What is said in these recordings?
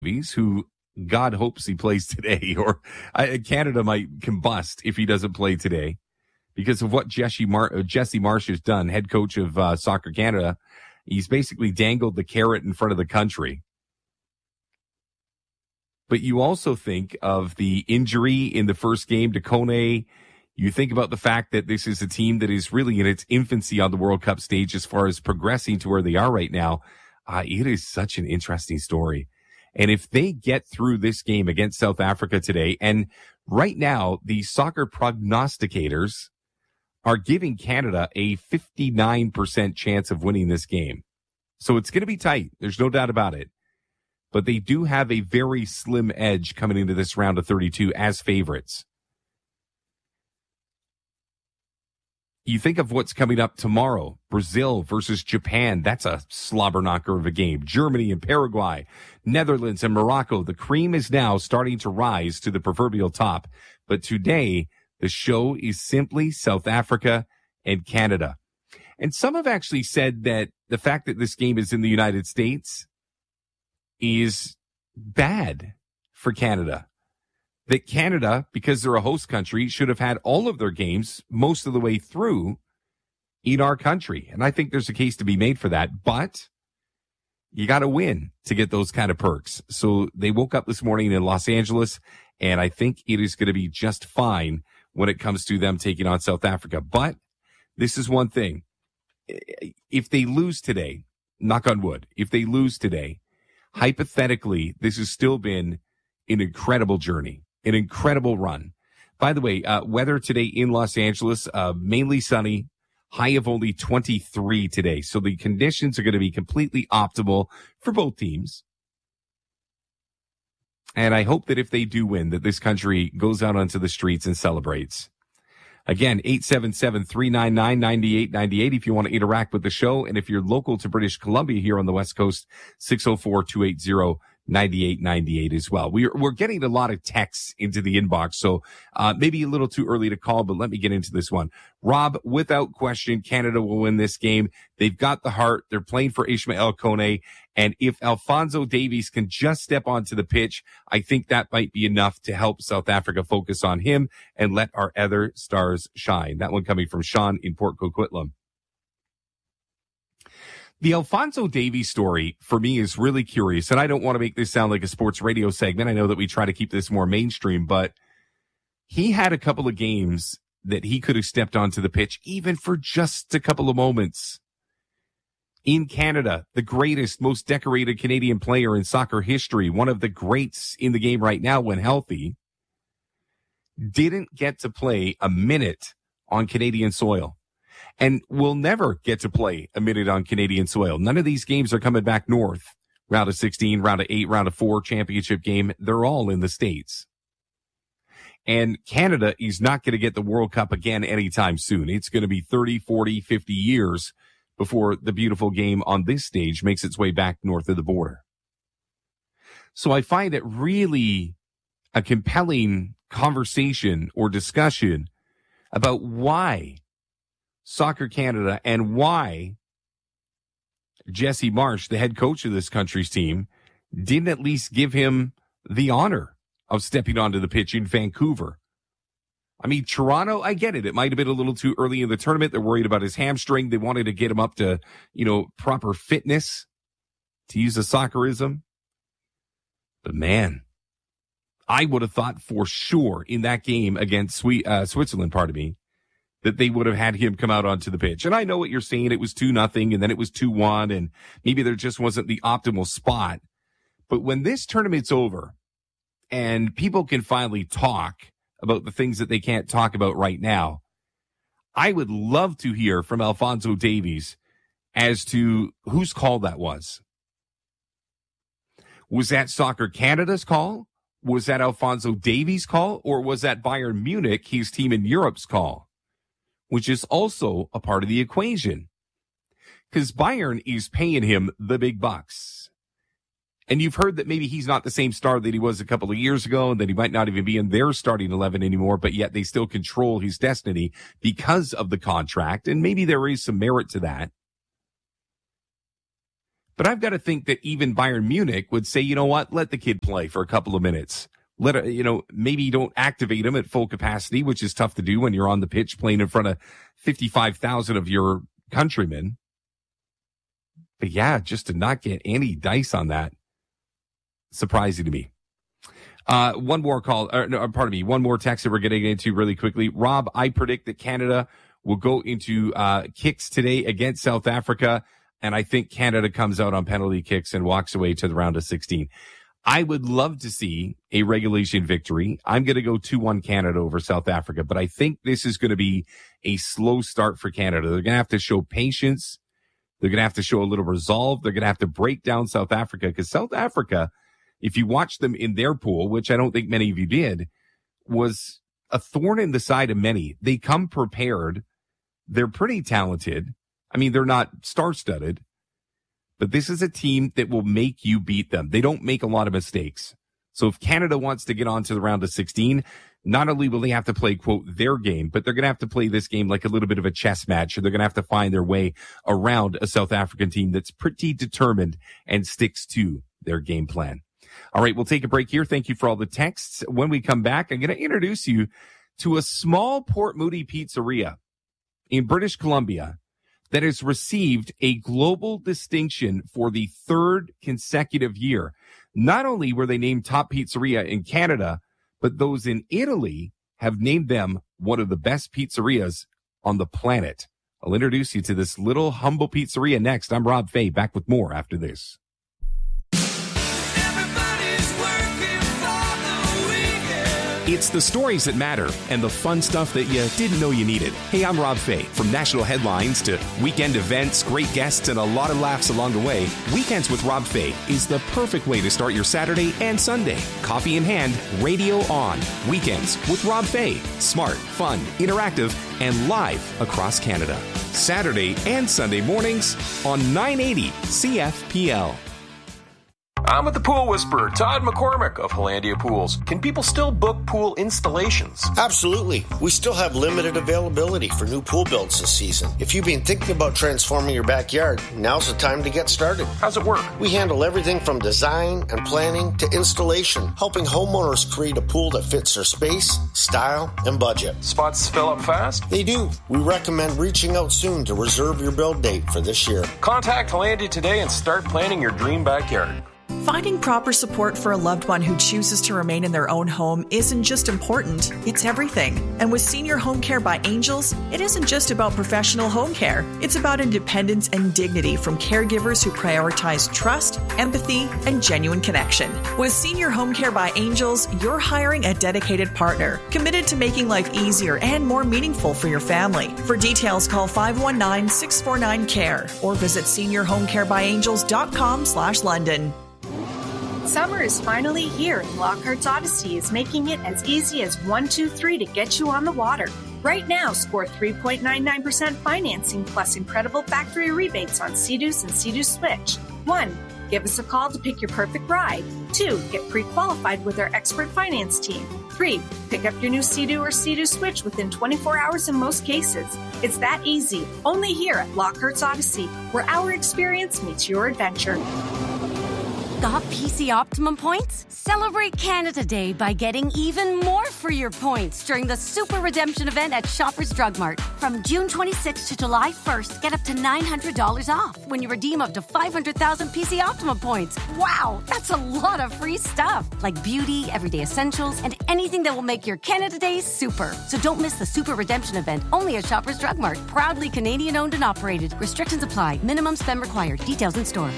Davies, who God hopes he plays today, or Canada might combust if he doesn't play today because of what Jesse Marsh has done, head coach of Soccer Canada. He's basically dangled the carrot in front of the country. But you also think of the injury in the first game to Kone. You think about the fact that this is a team that is really in its infancy on the World Cup stage as far as progressing to where they are right now. It is such an interesting story. And if they get through this game against South Africa today, and right now the soccer prognosticators are giving Canada a 59% chance of winning this game. So it's going to be tight. There's no doubt about it. But they do have a very slim edge coming into this round of 32 as favorites. You think of what's coming up tomorrow. Brazil versus Japan. That's a slobber knocker of a game. Germany and Paraguay. Netherlands and Morocco. The cream is now starting to rise to the proverbial top. But today, the show is simply South Africa and Canada. And some have actually said that the fact that this game is in the United States is bad for Canada. That Canada, because they're a host country, should have had all of their games most of the way through in our country. And I think there's a case to be made for that. But you got to win to get those kind of perks. So they woke up this morning in Los Angeles, and I think it is going to be just fine when it comes to them taking on South Africa. But this is one thing. If they lose today, knock on wood, if they lose today, hypothetically, this has still been an incredible journey, an incredible run. By the way, weather today in Los Angeles, mainly sunny, high of only 23 today. So the conditions are going to be completely optimal for both teams. And I hope that if they do win, that this country goes out onto the streets and celebrates. Again, 877-399-9898 if you want to interact with the show. And if you're local to British Columbia here on the West Coast, 604-280-9898 as well. We're getting a lot of texts into the inbox, so maybe a little too early to call, but let me get into this one. Rob, without question, Canada will win this game. They've got the heart. They're playing for Ishmael Kone. And if Alphonso Davies can just step onto the pitch, I think that might be enough to help South Africa focus on him and let our other stars shine. That one coming from Sean in Port Coquitlam. The Alphonso Davies story for me is really curious, and I don't want to make this sound like a sports radio segment. I know that we try to keep this more mainstream, but he had a couple of games that he could have stepped onto the pitch even for just a couple of moments. In Canada, the greatest, most decorated Canadian player in soccer history, one of the greats in the game right now when healthy, didn't get to play a minute on Canadian soil. And will never get to play a minute on Canadian soil. None of these games are coming back north. Round of 16, round of 8, round of 4 championship game. They're all in the States. And Canada is not going to get the World Cup again anytime soon. It's going to be 30, 40, 50 years before the beautiful game on this stage makes its way back north of the border. So I find it really a compelling conversation or discussion about why Soccer Canada and why Jesse Marsh, the head coach of this country's team, didn't at least give him the honor of stepping onto the pitch in Vancouver. I mean, Toronto, I get it. It might have been a little too early in the tournament. They're worried about his hamstring. They wanted to get him up to, proper fitness, to use a soccerism. But man, I would have thought for sure in that game against Switzerland, that they would have had him come out onto the pitch. And I know what you're saying. It was 2-0 and then it was 2-1 and maybe there just wasn't the optimal spot. But when this tournament's over and people can finally talk about the things that they can't talk about right now, I would love to hear from Alphonso Davies as to whose call that was. Was that Soccer Canada's call? Was that Alphonso Davies' call? Or was that Bayern Munich, his team in Europe's call? Which is also a part of the equation. Because Bayern is paying him the big bucks. And you've heard that maybe he's not the same star that he was a couple of years ago, and that he might not even be in their starting 11 anymore, but yet they still control his destiny because of the contract. And maybe there is some merit to that. But I've got to think that even Bayern Munich would say, you know what, let the kid play for a couple of minutes. Maybe you don't activate him at full capacity, which is tough to do when you're on the pitch playing in front of 55,000 of your countrymen. But yeah, just to not get any dice on that, surprising to me. One more text that we're getting into really quickly. Rob, I predict that Canada will go into kicks today against South Africa, and I think Canada comes out on penalty kicks and walks away to the round of 16. I would love to see a regulation victory. I'm going to go 2-1 Canada over South Africa, but I think this is going to be a slow start for Canada. They're going to have to show patience. They're going to have to show a little resolve. They're going to have to break down South Africa, because South Africa, if you watch them in their pool, which I don't think many of you did, was a thorn in the side of many. They come prepared. They're pretty talented. I mean, they're not star-studded, but this is a team that will make you beat them. They don't make a lot of mistakes. So if Canada wants to get on to the round of 16, not only will they have to play, quote, their game, but they're going to have to play this game like a little bit of a chess match. Or they're going to have to find their way around a South African team that's pretty determined and sticks to their game plan. All right, we'll take a break here. Thank you for all the texts. When we come back, I'm going to introduce you to a small Port Moody pizzeria in British Columbia that has received a global distinction for the third consecutive year. Not only were they named top pizzeria in Canada, but those in Italy have named them one of the best pizzerias on the planet. I'll introduce you to this little humble pizzeria next. I'm Rob Fay, back with more after this. It's the stories that matter and the fun stuff that you didn't know you needed. Hey, I'm Rob Fay. From national headlines to weekend events, great guests, and a lot of laughs along the way, Weekends with Rob Fay is the perfect way to start your Saturday and Sunday. Coffee in hand, radio on. Weekends with Rob Fay. Smart, fun, interactive, and live across Canada. Saturday and Sunday mornings on 980 CFPL. I'm with the Pool Whisperer, Todd McCormick of Hollandia Pools. Can people still book pool installations? Absolutely. We still have limited availability for new pool builds this season. If you've been thinking about transforming your backyard, now's the time to get started. How's it work? We handle everything from design and planning to installation, helping homeowners create a pool that fits their space, style, and budget. Spots fill up fast? They do. We recommend reaching out soon to reserve your build date for this year. Contact Hollandia today and start planning your dream backyard. Finding proper support for a loved one who chooses to remain in their own home isn't just important, it's everything. And with Senior Home Care by Angels, it isn't just about professional home care. It's about independence and dignity from caregivers who prioritize trust, empathy, and genuine connection. With Senior Home Care by Angels, you're hiring a dedicated partner, committed to making life easier and more meaningful for your family. For details, call 519-649-CARE or visit seniorhomecarebyangels.com/London. Summer is finally here, and Lockhart's Odyssey is making it as easy as 1, 2, 3 to get you on the water. Right now, score 3.99% financing plus incredible factory rebates on Sea-Doos and Sea-Doo Switch. 1. Give us a call to pick your perfect ride. 2. Get pre-qualified with our expert finance team. 3. Pick up your new Sea-Doo or Sea-Doo Switch within 24 hours in most cases. It's that easy, only here at Lockhart's Odyssey, where our experience meets your adventure. Got PC Optimum points? Celebrate Canada Day by getting even more for your points during the Super Redemption event at Shoppers Drug Mart. From June 26th to July 1st, get up to $900 off when you redeem up to 500,000 PC Optimum points. Wow, that's a lot of free stuff, like beauty, everyday essentials, and anything that will make your Canada Day super. So don't miss the Super Redemption event, only at Shoppers Drug Mart. Proudly Canadian owned and operated. Restrictions apply. Minimum spend required. Details in store.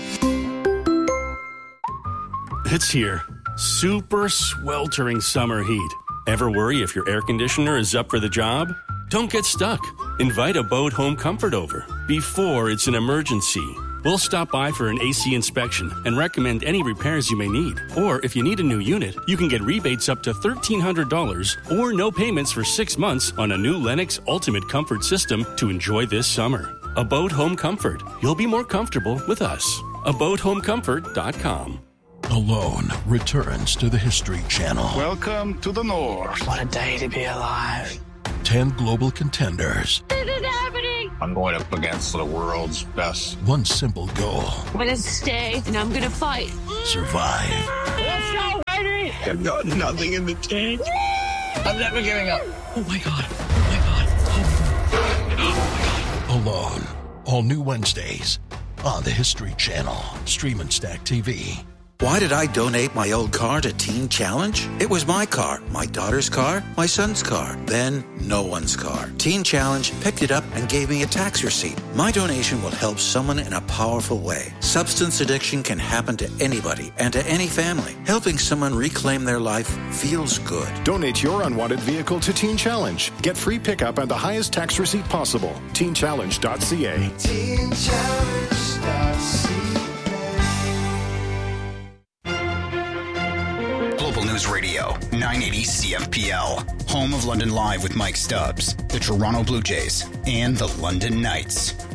It's here. Super sweltering summer heat. Ever worry if your air conditioner is up for the job? Don't get stuck. Invite Abode Home Comfort over before it's an emergency. We'll stop by for an AC inspection and recommend any repairs you may need. Or if you need a new unit, you can get rebates up to $1,300 or no payments for 6 months on a new Lennox Ultimate Comfort system to enjoy this summer. Abode Home Comfort. You'll be more comfortable with us. AbodeHomeComfort.com. Alone returns to the History Channel. Welcome to the North. What a day to be alive. 10 global contenders. This is happening! I'm going up against the world's best. One simple goal. I'm going to stay, and I'm going to fight. Survive. Let's go, baby! I've got nothing in the tank. I'm never giving up. Oh, my God. Oh, my God. Oh, my God. Alone. All new Wednesdays on the History Channel. Stream and Stack TV. Why did I donate my old car to Teen Challenge? It was my car, my daughter's car, my son's car, then no one's car. Teen Challenge picked it up and gave me a tax receipt. My donation will help someone in a powerful way. Substance addiction can happen to anybody and to any family. Helping someone reclaim their life feels good. Donate your unwanted vehicle to Teen Challenge. Get free pickup and the highest tax receipt possible. TeenChallenge.ca. TeenChallenge.ca. Global News Radio, 980 CFPL. Home of London Live with Mike Stubbs, the Toronto Blue Jays, and the London Knights.